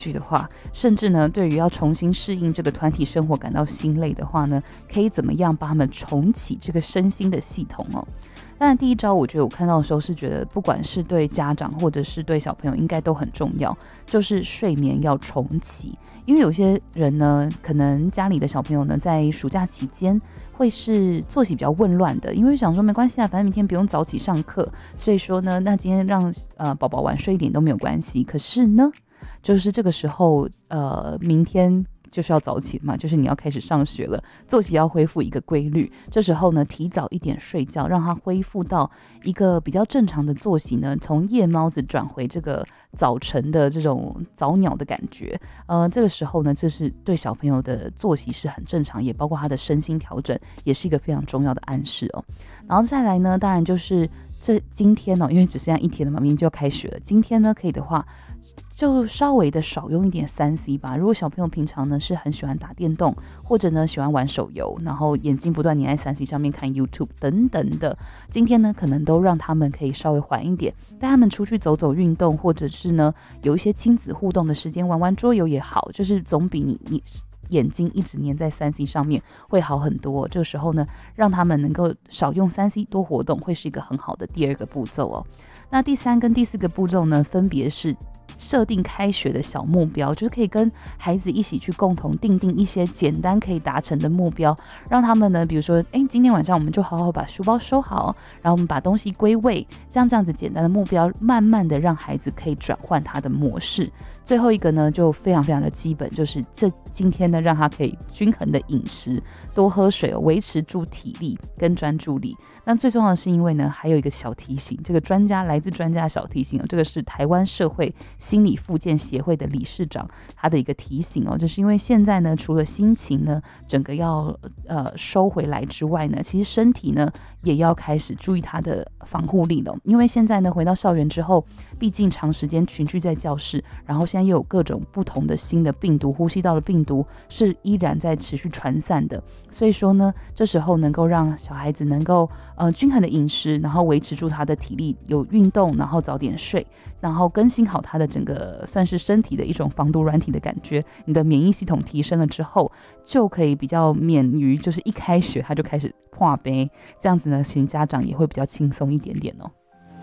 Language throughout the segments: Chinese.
去的话，甚至呢，对于要重新适应这个团体生活感到心累的话呢，可以怎么样帮他们重启这个身心的系统哦？当然，第一招我觉得我看到的时候是觉得，不管是对家长或者是对小朋友，应该都很重要，就是睡眠要重启。因为有些人呢，可能家里的小朋友呢，在暑假期间会是作息比较混乱的，因为想说没关系啊，反正明天不用早起上课，所以说呢，那今天让宝宝晚睡一点都没有关系。可是呢，就是这个时候明天就是要早起嘛，就是你要开始上学了，作息要恢复一个规律。这时候呢，提早一点睡觉，让它恢复到一个比较正常的作息呢，从夜猫子转回这个早晨的这种早鸟的感觉。这个时候呢，这是对小朋友的作息是很正常，也包括他的身心调整，也是一个非常重要的暗示哦。然后再来呢，当然就是今天因为只剩下一天了嘛，明天就要开学了。今天呢，可以的话，就稍微的少用一点3C 吧。如果小朋友平常呢是很喜欢打电动，或者呢喜欢玩手游，然后眼睛不断黏在3C 上面看 YouTube 等等的，今天呢可能都让他们可以稍微缓一点，带他们出去走走运动，或者是呢有一些亲子互动的时间，玩玩桌游也好，就是总比你眼睛一直黏在3C 上面会好很多。这个时候呢，让他们能够少用3C，多活动，会是一个很好的第二个步骤哦。那第3跟第4个步骤呢，分别是设定开学的小目标，就是可以跟孩子一起去共同定一些简单可以达成的目标，让他们呢，比如说，今天晚上我们就好好把书包收好，然后我们把东西归位，这样子简单的目标，慢慢的让孩子可以转换他的模式。最后一个呢，就非常非常的基本，就是今天呢，让他可以均衡的饮食，多喝水，维持住体力跟专注力。那最重要的是，因为呢，还有一个小提醒，这个来自专家的小提醒这个是台湾社会心理复健协会的理事长他的一个提醒就是因为现在呢，除了心情呢整个要收回来之外呢，其实身体呢也要开始注意他的防护力了。因为现在呢，回到校园之后，毕竟长时间群聚在教室，然后现在又有各种不同的新的病毒，呼吸道的病毒是依然在持续传散的。所以说呢，这时候能够让小孩子能够均衡的饮食，然后维持住他的体力，有运动，然后早点睡，然后更新好他的整个算是身体的一种防毒软体的感觉，你的免疫系统提升了之后，就可以比较免于就是一开学他就开始破杯，这样子呢，其实家长也会比较轻松一点点哦。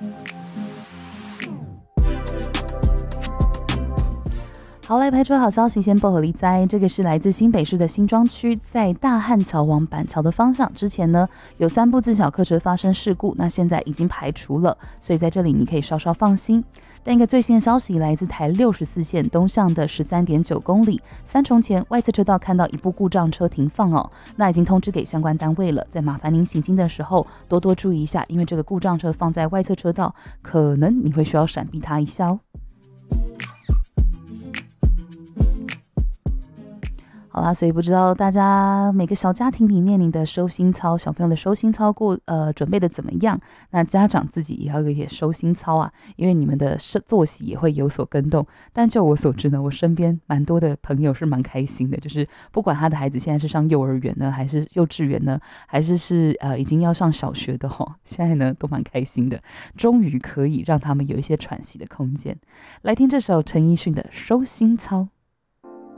好，来排除好消息，先报合力灾。这个是来自新北市的新庄区，在大汉桥往板桥的方向，之前呢有3部自小客车发生事故，那现在已经排除了，所以在这里你可以稍稍放心。但一个最新的消息来自台64线东向的13.9公里三重前外侧车道看到一部故障车停放那已经通知给相关单位了，再麻烦您行经的时候多多注意一下，因为这个故障车放在外侧车道，可能你会需要闪避它一下哦。好啦，所以不知道大家每个小家庭里面，你的收心操，小朋友的收心操准备的怎么样？那家长自己也要有一点收心操啊，因为你们的作息也会有所更动。但就我所知呢，我身边蛮多的朋友是蛮开心的，就是不管他的孩子现在是上幼儿园呢，还是幼稚园呢，还是已经要上小学的现在呢都蛮开心的，终于可以让他们有一些喘息的空间。来听这首陈奕迅的《收心操》。